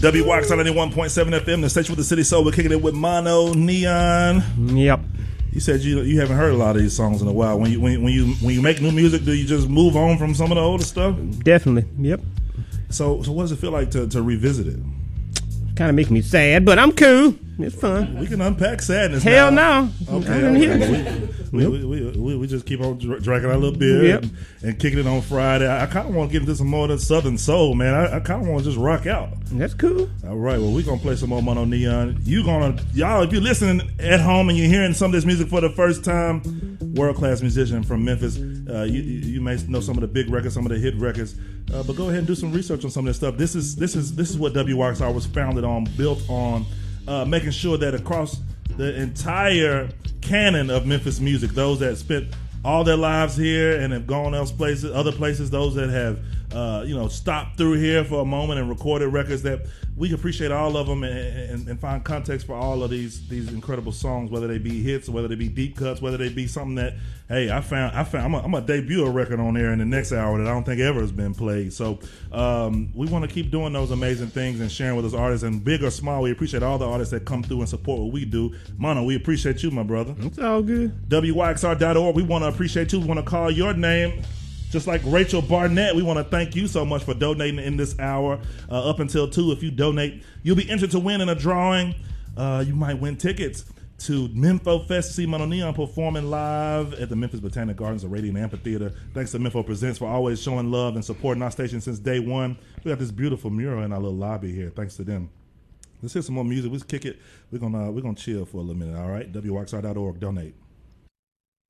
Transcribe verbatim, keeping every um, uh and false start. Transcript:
W Y X R ninety-one point seven F M, the station with the city soul. We're kicking it with Mono Neon. Yep. You said you you haven't heard a lot of these songs in a while. When you when, when you when you make new music, do you just move on from some of the older stuff? Definitely. Yep. So so what does it feel like to, to revisit it? Kind of makes me sad, but I'm cool. It's fun. We can unpack sadness. Hell now. no. Okay. okay. We, we, we, we, we just keep on dr- drinking our little beer Yep. and, and kicking it on Friday. I, I kind of want to get into some more of the Southern soul, man. I, I kind of want to just rock out. That's cool. All right. Well, we're going to play some more Mono Neon. You gonna y'all, if you're listening at home and you're hearing some of this music for the first time, world-class musician from Memphis. Uh, you, you may know some of the big records, some of the hit records, uh, but go ahead and do some research on some of this stuff. This is this is this is what W Y X R was founded on, built on, uh, making sure that across the entire canon of Memphis music, those that spent all their lives here and have gone else places, other places, those that have uh, you know stopped through here for a moment and recorded records, that we appreciate all of them and, and, and find context for all of these these incredible songs, whether they be hits, whether they be deep cuts, whether they be something that, hey, I found, I found, I'm gonna debut a record on there in the next hour that I don't think ever has been played. So um, we want to keep doing those amazing things and sharing with us artists, and big or small, we appreciate all the artists that come through and support what we do. Mono, we appreciate you, my brother. It's all good. W Y X R dot org. We want to appreciate you. We want to call your name. Just like Rachel Barnett, we want to thank you so much for donating in this hour uh, up until two. If you donate, you'll be entered to win in a drawing. Uh, you might win tickets to Mempho Fest to see Mono Neon performing live at the Memphis Botanic Gardens, the Radiant Amphitheater. Thanks to Mempho Presents for always showing love and supporting our station since day one. We got this beautiful mural in our little lobby here. Thanks to them. Let's hear some more music. Let's kick it. We're gonna uh, we're gonna chill for a little minute. All right. W Y X R dot org. Donate.